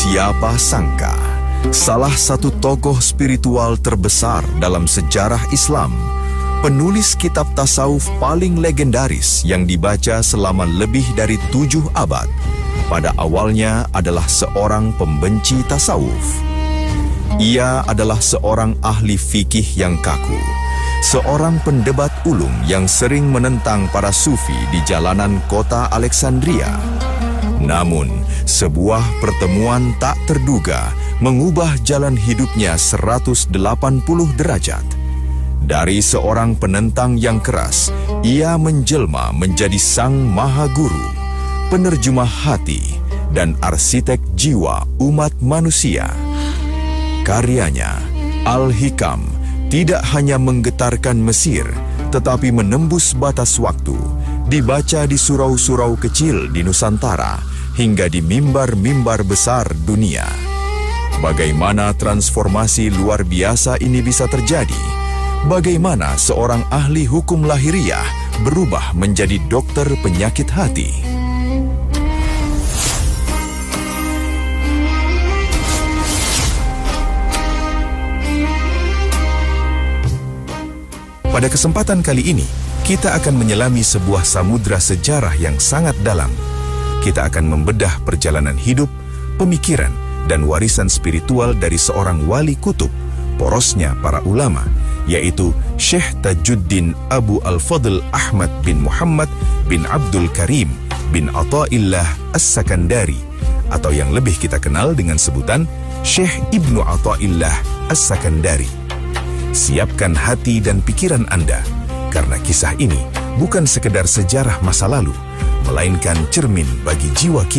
Siapa sangka, salah satu tokoh spiritual terbesar dalam sejarah Islam, penulis kitab tasawuf paling legendaris yang dibaca selama lebih dari 7 abad, pada awalnya adalah seorang pembenci tasawuf. Ia adalah seorang ahli fikih yang kaku, seorang pendebat ulung yang sering menentang para sufi di jalanan kota Alexandria. Namun, sebuah pertemuan tak terduga mengubah jalan hidupnya 180 derajat. Dari seorang penentang yang keras, ia menjelma menjadi sang maha guru, penerjemah hati, dan arsitek jiwa umat manusia. Karyanya, Al-Hikam, tidak hanya menggetarkan Mesir, tetapi menembus batas waktu, dibaca di surau-surau kecil di Nusantara, hingga di mimbar-mimbar besar dunia. Bagaimana transformasi luar biasa ini bisa terjadi? Bagaimana seorang ahli hukum lahiriah berubah menjadi dokter penyakit hati? Pada kesempatan kali ini, kita akan menyelami sebuah samudra sejarah yang sangat dalam. Kita akan membedah perjalanan hidup, pemikiran, dan warisan spiritual dari seorang wali kutub, porosnya para ulama, yaitu Syekh Tajuddin Abu Al-Fadl Ahmad bin Muhammad bin Abdul Karim bin Athaillah As-Sakandari, atau yang lebih kita kenal dengan sebutan Syekh Ibnu Athaillah As-Sakandari. Siapkan hati dan pikiran Anda, karena kisah ini bukan sekedar sejarah masa lalu, melainkan cermin bagi jiwa kita.